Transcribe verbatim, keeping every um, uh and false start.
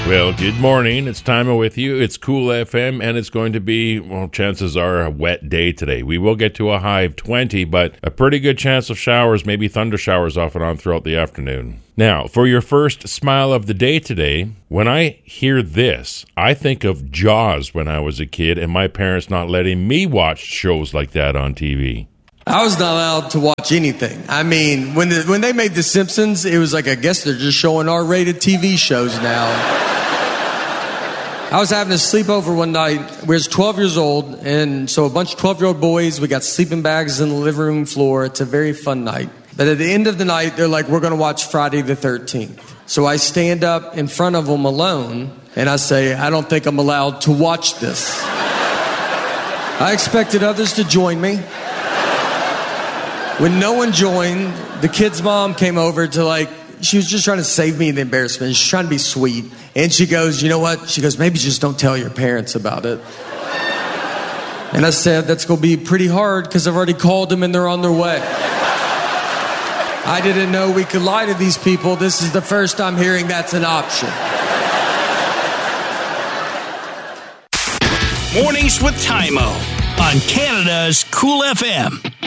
Well, good morning. It's Timo with you. It's Cool F M, and it's going to be, well, chances are a wet day today. We will get to a high of twenty, but a pretty good chance of showers, maybe thunder showers off and on throughout the afternoon. Now, for your first smile of the day today, when I hear this, I think of Jaws when I was a kid and my parents not letting me watch shows like that on T V. I was not allowed to watch anything. I mean, when the, when they made The Simpsons, it was like, I guess they're just showing R-rated T V shows now. I was having a sleepover one night. We was twelve years old, and so a bunch of twelve-year-old boys, we got sleeping bags in the living room floor. It's a very fun night. But at the end of the night, they're like, we're going to watch Friday the thirteenth. So I stand up in front of them alone, and I say, I don't think I'm allowed to watch this. I expected others to join me. When no one joined, the kid's mom came over to like, she was just trying to save me the embarrassment. She's trying to be sweet. And she goes, you know what? She goes, maybe just don't tell your parents about it. And I said, that's going to be pretty hard because I've already called them and they're on their way. I didn't know we could lie to these people. This is the first time hearing that's an option. Mornings with Timo on Canada's Cool F M.